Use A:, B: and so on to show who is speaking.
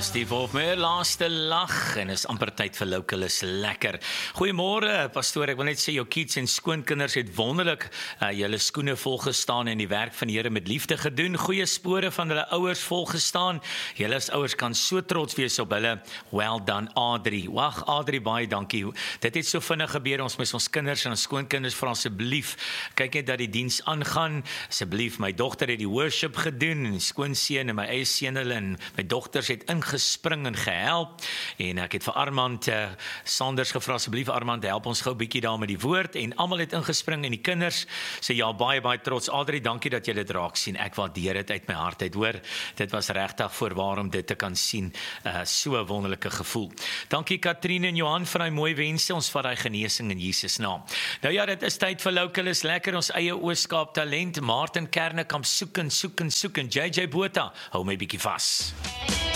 A: Steve Hofmeer, laaste lag en is amper tyd vir Local is lekker. Goeiemôre pastoor, ek wil net sê jou kids en skoonkinders het wonderlik julle skoene volgestaan en die werk van die Here met liefde gedoen. Goeie spore van hulle ouers volgestaan. Julle as ouers kan so trots wees op hulle. Well done Adri. Wag Adri, baie dankie. Dit het so vinnig gebeur. Ons mis ons kinders en ons skoonkinders vra asseblief kyk net dat die diens aangaan. Asseblief, my dogter het die worship gedoen en die skoonseun en my eie seun hulle en my dogters het ingespring en gehelp en ek het vir Armand Sanders gevra, asseblief Armand, help ons gou 'n bietjie daar met die woord en almal het ingespring en die kinders sê ja, baie trots. Adri, dankie dat jy dit raak sien. Ek waardeer dit uit my hart uit, hoor. Dit was regtig voorwaar om dit te kan sien. So 'n wonderlike gevoel. Dankie Katrine en Johan vir daai mooi wense. Ons vat daai genesing in Jesus naam. Nou ja, dit is tyd vir Local is lekker, ons eie Ooskaap talent. Martin Kernekamp soek en JJ Botha, hou my bietjie vas.